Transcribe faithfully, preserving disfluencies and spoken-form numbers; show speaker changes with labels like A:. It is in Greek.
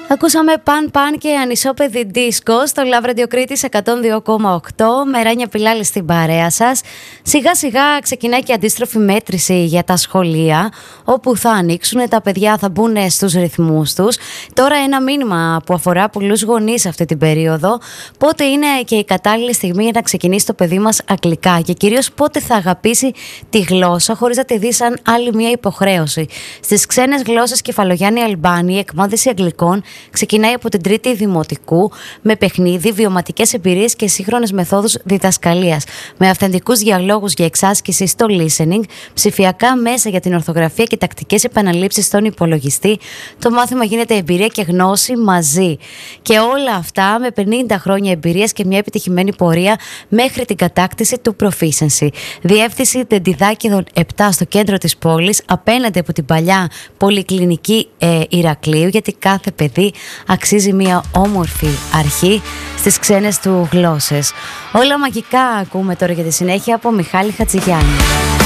A: Ακούσαμε παν παν και ανισόπεδη δίσκο στο Love Radio Κρήτης εκατόν δύο κόμμα οκτώ με Ράνια Πιλάλη στην παρέα σας. Σιγά σιγά ξεκινάει και αντίστροφη μέτρηση για τα σχολεία, όπου θα ανοίξουν, τα παιδιά θα μπουν στους ρυθμούς τους. Τώρα ένα μήνυμα που αφορά πολλούς γονείς αυτή την περίοδο, πότε είναι και η κατάλληλη στιγμή για να ξεκινήσει το παιδί μας αγγλικά και κυρίως πότε θα αγαπήσει τη γλώσσα χωρίς να τη δει σαν άλλη μια υποχρέωση. Στις ξένες γλώσσες Κεφαλογιάννη Αλμπάνη, η εκμάθηση αγγλικών ξεκινάει από την τρίτη δημοτικού με παιχνίδι, βιωματικές εμπειρίες και σύγχρονες μεθόδους διδασκαλίας. Με αυθεντικούς διαλόγους για εξάσκηση στο listening, ψηφιακά μέσα για την ορθογραφία και τακτικές επαναλήψεις στον υπολογιστή, το μάθημα γίνεται εμπειρία και γνώση μαζί. Και όλα αυτά με πενήντα χρόνια εμπειρίας και μια επιτυχημένη πορεία μέχρι την κατάκτηση του Proficiency. Διεύθυνση Δεντιδάκηδων επτά στο κέντρο της πόλης, απέναντι από την παλιά πολυκλινική ε, Ηρακλείου, γιατί κάθε παιδί αξίζει μια όμορφη αρχή στις ξένες του γλώσσες. Όλα μαγικά ακούμε τώρα για τη συνέχεια από Μιχάλη Χατζηγιάννη.